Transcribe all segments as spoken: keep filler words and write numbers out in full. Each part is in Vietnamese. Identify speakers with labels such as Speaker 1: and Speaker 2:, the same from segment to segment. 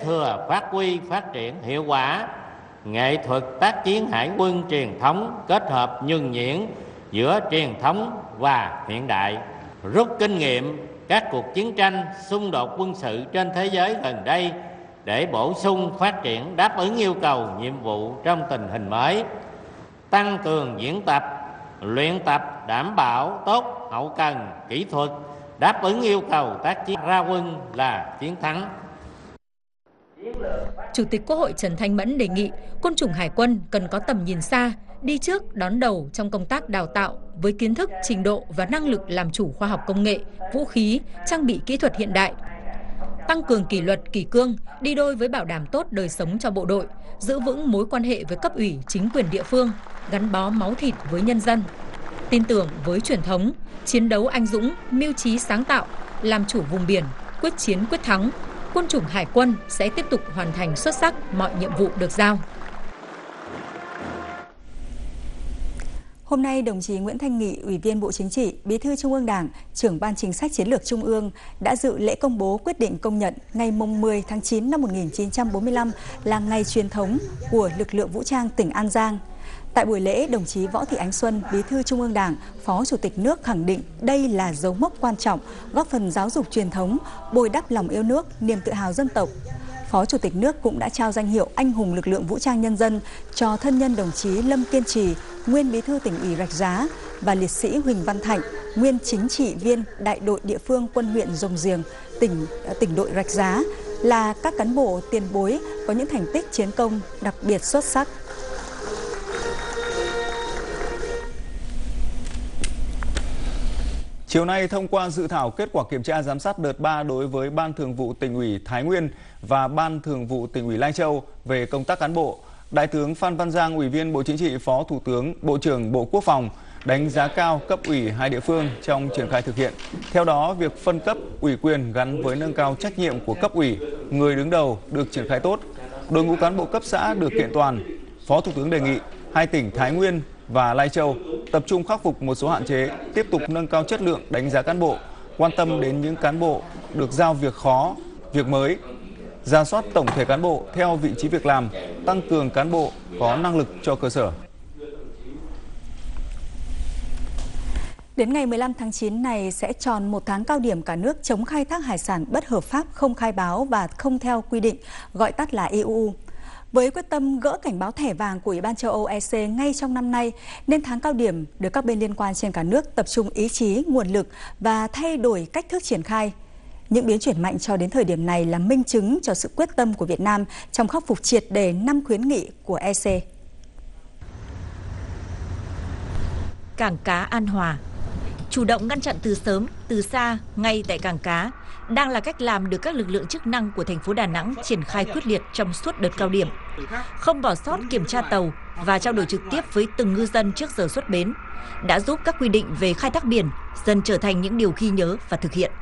Speaker 1: thừa phát huy phát triển hiệu quả nghệ thuật tác chiến hải quân truyền thống kết hợp nhuần nhuyễn giữa truyền thống và hiện đại, rút kinh nghiệm các cuộc chiến tranh, xung đột quân sự trên thế giới gần đây để bổ sung phát triển đáp ứng yêu cầu nhiệm vụ trong tình hình mới, tăng cường diễn tập, luyện tập đảm bảo tốt hậu cần, kỹ thuật, đáp ứng yêu cầu tác chiến ra quân là chiến thắng.
Speaker 2: Chủ tịch Quốc hội Trần Thanh Mẫn đề nghị quân chủng hải quân cần có tầm nhìn xa, đi trước đón đầu trong công tác đào tạo với kiến thức, trình độ và năng lực làm chủ khoa học công nghệ, vũ khí, trang bị kỹ thuật hiện đại. Tăng cường kỷ luật, kỷ cương, đi đôi với bảo đảm tốt đời sống cho bộ đội, giữ vững mối quan hệ với cấp ủy, chính quyền địa phương, gắn bó máu thịt với nhân dân. Tin tưởng với truyền thống, chiến đấu anh dũng, mưu trí sáng tạo, làm chủ vùng biển, quyết chiến quyết thắng, quân chủng hải quân sẽ tiếp tục hoàn thành xuất sắc mọi nhiệm vụ được giao.
Speaker 3: Hôm nay, đồng chí Nguyễn Thanh Nghị, Ủy viên Bộ Chính trị, Bí thư Trung ương Đảng, Trưởng Ban Chính sách Chiến lược Trung ương đã dự lễ công bố quyết định công nhận ngày mười tháng chín năm một nghìn chín trăm bốn mươi lăm là ngày truyền thống của lực lượng vũ trang tỉnh An Giang. Tại buổi lễ, đồng chí Võ Thị Ánh Xuân, Bí thư Trung ương Đảng, Phó Chủ tịch nước khẳng định đây là dấu mốc quan trọng, góp phần giáo dục truyền thống, bồi đắp lòng yêu nước, niềm tự hào dân tộc. Phó Chủ tịch nước cũng đã trao danh hiệu Anh hùng lực lượng vũ trang nhân dân cho thân nhân đồng chí Lâm Kiên Trì, nguyên Bí thư tỉnh ủy Rạch Giá, và liệt sĩ Huỳnh Văn Thạnh, nguyên chính trị viên đại đội địa phương quân huyện Rồng Giềng, tỉnh tỉnh đội Rạch Giá, là các cán bộ tiền bối có những thành tích chiến công đặc biệt xuất sắc.
Speaker 4: Chiều nay, thông qua dự thảo kết quả kiểm tra giám sát đợt ba đối với Ban Thường vụ Tỉnh ủy Thái Nguyên và Ban Thường vụ Tỉnh ủy Lai Châu về công tác cán bộ, Đại tướng Phan Văn Giang, Ủy viên Bộ Chính trị, Phó Thủ tướng, Bộ trưởng Bộ Quốc phòng đánh giá cao cấp ủy hai địa phương trong triển khai thực hiện. Theo đó, việc phân cấp ủy quyền gắn với nâng cao trách nhiệm của cấp ủy, người đứng đầu được triển khai tốt. Đội ngũ cán bộ cấp xã được kiện toàn. Phó Thủ tướng đề nghị hai tỉnh Thái Nguyên và Lai Châu tập trung khắc phục một số hạn chế, tiếp tục nâng cao chất lượng đánh giá cán bộ, quan tâm đến những cán bộ được giao việc khó, việc mới, rà soát tổng thể cán bộ theo vị trí việc làm, tăng cường cán bộ có năng lực cho cơ sở.
Speaker 3: Đến ngày mười lăm tháng chín này sẽ tròn một tháng cao điểm cả nước chống khai thác hải sản bất hợp pháp, không khai báo và không theo quy định, gọi tắt là e u. Với quyết tâm gỡ cảnh báo thẻ vàng của Ủy ban châu Âu E C ngay trong năm nay, nên tháng cao điểm được các bên liên quan trên cả nước tập trung ý chí, nguồn lực và thay đổi cách thức triển khai. Những biến chuyển mạnh cho đến thời điểm này là minh chứng cho sự quyết tâm của Việt Nam trong khắc phục triệt đề năm khuyến nghị của E C.
Speaker 5: Cảng cá An Hòa chủ động ngăn chặn từ sớm, từ xa, ngay tại cảng cá đang là cách làm được các lực lượng chức năng của thành phố Đà Nẵng triển khai quyết liệt trong suốt đợt cao điểm. Không bỏ sót kiểm tra tàu và trao đổi trực tiếp với từng ngư dân trước giờ xuất bến đã giúp các quy định về khai thác biển dần trở thành những điều ghi nhớ và thực hiện.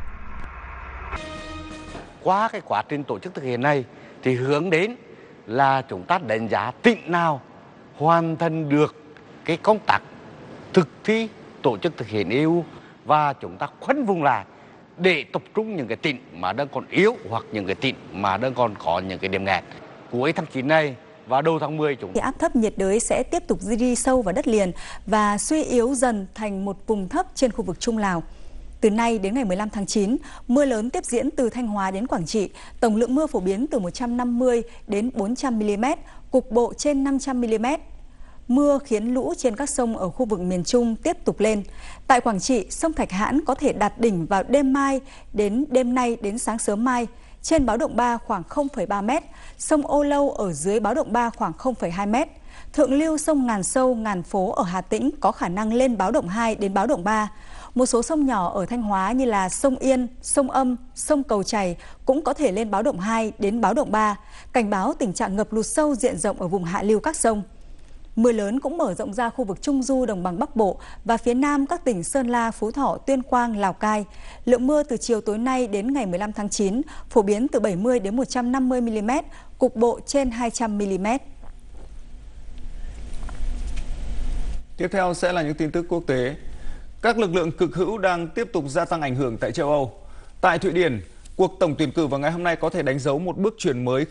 Speaker 6: Qua cái quá trình tổ chức thực hiện này thì hướng đến là chúng ta đánh giá tỉnh nào hoàn thành được cái công tác thực thi tổ chức thực hiện e u và chúng ta khoanh vùng lại để tập trung những cái tỉnh mà đang còn yếu hoặc những cái tỉnh mà đang còn có những cái điểm nghẽn. Cuối tháng chín này và đầu tháng mười chúng
Speaker 3: thì áp thấp nhiệt đới sẽ tiếp tục đi sâu vào đất liền và suy yếu dần thành một vùng thấp trên khu vực Trung Lào. Từ nay đến ngày mười lăm tháng chín, mưa lớn tiếp diễn từ Thanh Hóa đến Quảng Trị, tổng lượng mưa phổ biến từ một trăm năm mươi đến bốn trăm mi-li-mét, cục bộ trên năm trăm mi-li-mét. Mưa khiến lũ trên các sông ở khu vực miền Trung tiếp tục lên. Tại Quảng Trị, sông Thạch Hãn có thể đạt đỉnh vào đêm mai đến đêm nay đến sáng sớm mai, trên báo động ba khoảng không phẩy ba mét, sông Âu Lâu ở dưới báo động ba khoảng không phẩy hai mét. Thượng lưu sông Ngàn Sâu, Ngàn Phố ở Hà Tĩnh có khả năng lên báo động hai đến báo động ba. Một số sông nhỏ ở Thanh Hóa như là sông Yên, sông Âm, sông Cầu Chày cũng có thể lên báo động hai đến báo động ba, cảnh báo tình trạng ngập lụt sâu diện rộng ở vùng hạ lưu các sông. Mưa lớn cũng mở rộng ra khu vực Trung Du đồng bằng Bắc Bộ và phía Nam các tỉnh Sơn La, Phú Thọ, Tuyên Quang, Lào Cai. Lượng mưa từ chiều tối nay đến ngày mười lăm tháng chín phổ biến từ bảy mươi đến một trăm năm mươi mi-li-mét, cục bộ trên hai trăm mi-li-mét.
Speaker 4: Tiếp theo sẽ là những tin tức quốc tế. Các lực lượng cực hữu đang tiếp tục gia tăng ảnh hưởng tại châu Âu. Tại Thụy Điển, cuộc tổng tuyển cử vào ngày hôm nay có thể đánh dấu một bước chuyển mới